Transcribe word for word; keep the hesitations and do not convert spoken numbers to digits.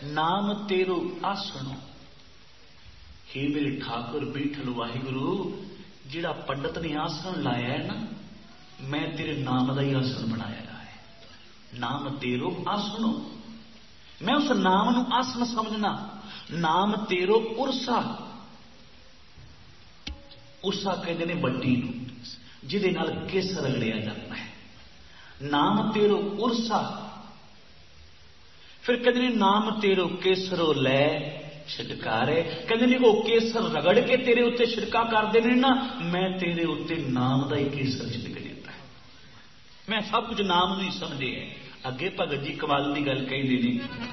नाम तेरो आसनो। हे मेरे ठाकुर बीठल वाहिगुरु, जिहड़ा पंडित ने आसन लाया है ना, मैं तेरे नाम का ही आसन बनाया है। नाम तेरो आसनो, मैं उस नाम नू आसन समझना। नाम तेरो उरसा, उरसा कहते ने बड्डी नू, जिहदे नाल केसर रगड़िया जाता है। नाम तेरो उरसा, फिर कहते ने नाम तेरो केसरो लै छिटकारे। कहते ने वो केसर रगड़ के तेरे उत्ते छिड़का करते हैं ना, मैं तेरे उत्ते नाम का ही केसर छिड़क देता है। मैं सब कुछ नाम नहीं समझे। अगे भगत जी कमाल की गल कहते हैं,